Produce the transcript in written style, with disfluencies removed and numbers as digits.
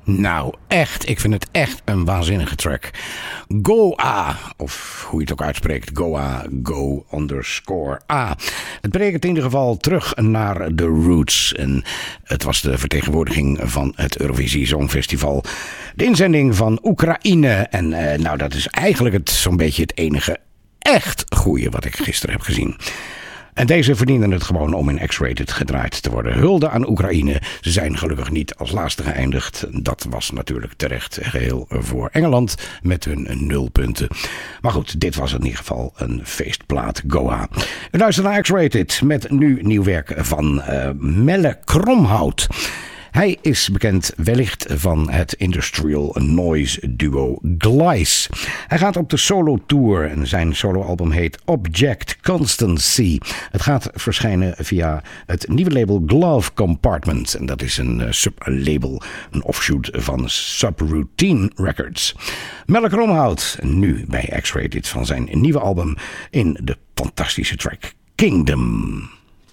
Nou, echt. Ik vind het echt een waanzinnige track. Goa, of hoe je het ook uitspreekt. Goa, go_A. Het betekent in ieder geval terug naar de roots. En het was de vertegenwoordiging van het Eurovisie Songfestival. De inzending van Oekraïne. En nou, dat is eigenlijk zo'n beetje het enige echt goeie wat ik gisteren heb gezien. En deze verdienen het gewoon om in X-Rated gedraaid te worden. Hulde aan Oekraïne. Ze zijn gelukkig niet als laatste geëindigd. Dat was natuurlijk terecht geheel voor Engeland met hun 0 punten. Maar goed, dit was in ieder geval een feestplaat. Goa. We luisteren naar X-Rated met nu nieuw werk van Melle Kromhout. Hij is bekend wellicht van het industrial noise duo Glice. Hij gaat op de solo tour en zijn soloalbum heet Object Constancy. Het gaat verschijnen via het nieuwe label Glove Compartment. En dat is een sublabel, een offshoot van Subroutine Records. Melle Kromhout, nu bij X-Rated van zijn nieuwe album in de fantastische track Kingdom.